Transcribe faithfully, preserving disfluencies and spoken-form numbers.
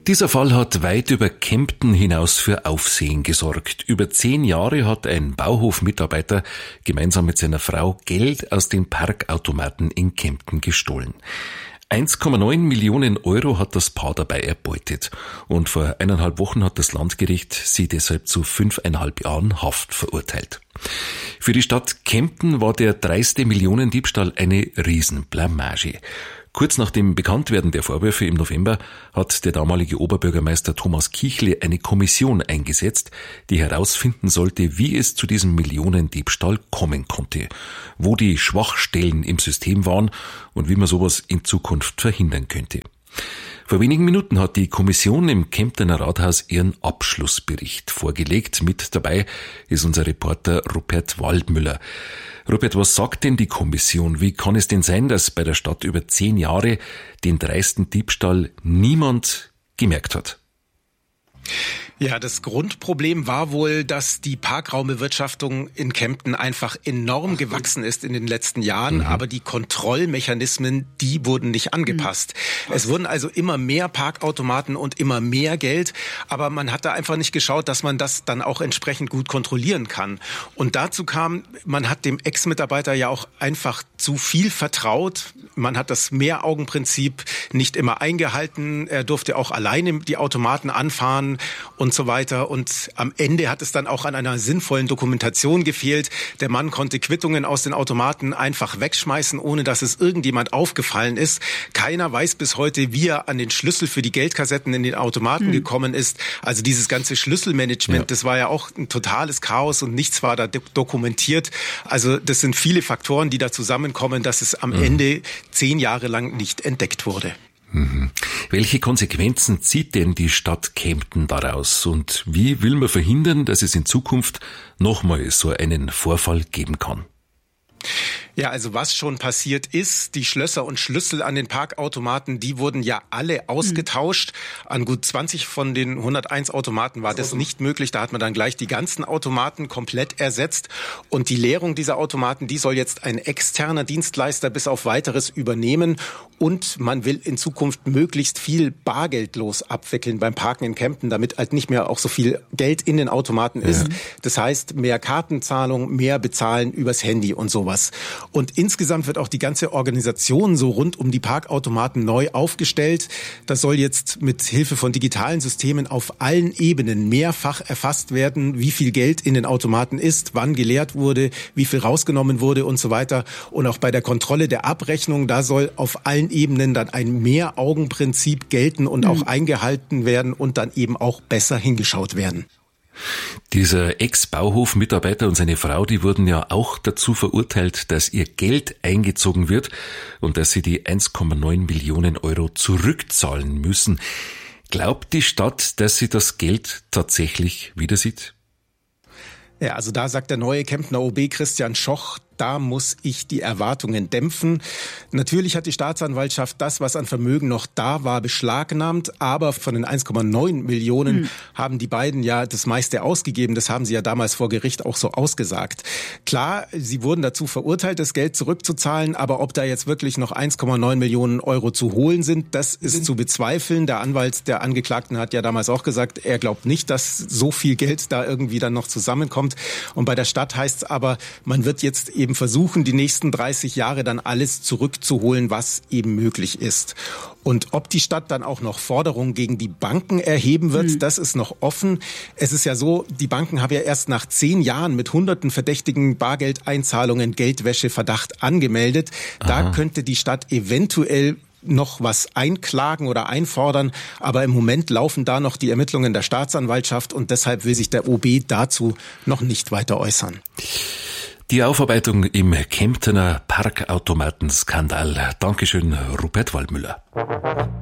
Dieser Fall hat weit über Kempten hinaus für Aufsehen gesorgt. Über zehn Jahre hat ein Bauhofmitarbeiter gemeinsam mit seiner Frau Geld aus den Parkautomaten in Kempten gestohlen. eins Komma neun Millionen Euro hat das Paar dabei erbeutet. Und vor eineinhalb Wochen hat das Landgericht sie deshalb zu fünfeinhalb Jahren Haft verurteilt. Für die Stadt Kempten war der dreiste Millionendiebstahl eine Riesenblamage. Kurz nach dem Bekanntwerden der Vorwürfe im November hat der damalige Oberbürgermeister Thomas Kichle eine Kommission eingesetzt, die herausfinden sollte, wie es zu diesem Millionendiebstahl kommen konnte, wo die Schwachstellen im System waren und wie man sowas in Zukunft verhindern könnte. Vor wenigen Minuten hat die Kommission im Kemptener Rathaus ihren Abschlussbericht vorgelegt. Mit dabei ist unser Reporter Rupert Waldmüller. Rupert, was sagt denn die Kommission? Wie kann es denn sein, dass bei der Stadt über zehn Jahre den dreisten Diebstahl niemand gemerkt hat? Ja, das Grundproblem war wohl, dass die Parkraumbewirtschaftung in Kempten einfach enorm gewachsen ist in den letzten Jahren, mhm. aber die Kontrollmechanismen, die wurden nicht angepasst. Mhm. Es wurden also immer mehr Parkautomaten und immer mehr Geld, aber man hat da einfach nicht geschaut, dass man das dann auch entsprechend gut kontrollieren kann. Und dazu kam, man hat dem Ex-Mitarbeiter ja auch einfach zu viel vertraut. Man hat das Mehraugenprinzip nicht immer eingehalten. Er durfte auch alleine die Automaten anfahren und so weiter. Und am Ende hat es dann auch an einer sinnvollen Dokumentation gefehlt. Der Mann konnte Quittungen aus den Automaten einfach wegschmeißen, ohne dass es irgendjemand aufgefallen ist. Keiner weiß bis heute, wie er an den Schlüssel für die Geldkassetten in den Automaten hm. gekommen ist. Also dieses ganze Schlüsselmanagement, ja. das war ja auch ein totales Chaos und nichts war da dokumentiert. Also das sind viele Faktoren, die da zusammenkommen, dass es am mhm. Ende zehn Jahre lang nicht entdeckt wurde. Mhm. Welche Konsequenzen zieht denn die Stadt Kempten daraus und wie will man verhindern, dass es in Zukunft nochmal so einen Vorfall geben kann? Ja, also was schon passiert ist, die Schlösser und Schlüssel an den Parkautomaten, die wurden ja alle ausgetauscht. Mhm. An gut zwanzig von den hunderteins Automaten war das nicht möglich. Da hat man dann gleich die ganzen Automaten komplett ersetzt. Und die Leerung dieser Automaten, die soll jetzt ein externer Dienstleister bis auf Weiteres übernehmen. Und man will in Zukunft möglichst viel bargeldlos abwickeln beim Parken in Kempten, damit halt nicht mehr auch so viel Geld in den Automaten ist. Ja. Das heißt, mehr Kartenzahlung, mehr bezahlen übers Handy und sowas. Und insgesamt wird auch die ganze Organisation so rund um die Parkautomaten neu aufgestellt. Das soll jetzt mit Hilfe von digitalen Systemen auf allen Ebenen mehrfach erfasst werden, wie viel Geld in den Automaten ist, wann geleert wurde, wie viel rausgenommen wurde und so weiter. Und auch bei der Kontrolle der Abrechnung, da soll auf allen Ebenen dann ein Mehraugenprinzip gelten und mhm. auch eingehalten werden und dann eben auch besser hingeschaut werden. Dieser Ex-Bauhof-Mitarbeiter und seine Frau, die wurden ja auch dazu verurteilt, dass ihr Geld eingezogen wird und dass sie die eins Komma neun Millionen Euro zurückzahlen müssen. Glaubt die Stadt, dass sie das Geld tatsächlich wieder sieht? Ja, also da sagt der neue Kemptener O B Christian Schoch, da muss ich die Erwartungen dämpfen. Natürlich hat die Staatsanwaltschaft das, was an Vermögen noch da war, beschlagnahmt. Aber von den eins Komma neun Millionen hm. haben die beiden ja das meiste ausgegeben. Das haben sie ja damals vor Gericht auch so ausgesagt. Klar, sie wurden dazu verurteilt, das Geld zurückzuzahlen. Aber ob da jetzt wirklich noch eins Komma neun Millionen Euro zu holen sind, das ist sind. zu bezweifeln. Der Anwalt der Angeklagten hat ja damals auch gesagt, er glaubt nicht, dass so viel Geld da irgendwie dann noch zusammenkommt. Und bei der Stadt heißt es aber, man wird jetzt eben versuchen, die nächsten dreißig Jahre dann alles zurückzuholen, was eben möglich ist. Und ob die Stadt dann auch noch Forderungen gegen die Banken erheben wird, mhm. das ist noch offen. Es ist ja so, die Banken haben ja erst nach zehn Jahren mit hunderten verdächtigen Bargeldeinzahlungen Geldwäscheverdacht angemeldet. Da Aha. könnte die Stadt eventuell noch was einklagen oder einfordern, aber im Moment laufen da noch die Ermittlungen der Staatsanwaltschaft und deshalb will sich der O B dazu noch nicht weiter äußern. Die Aufarbeitung im Kemptener Parkautomatenskandal. Dankeschön, Rupert Waldmüller.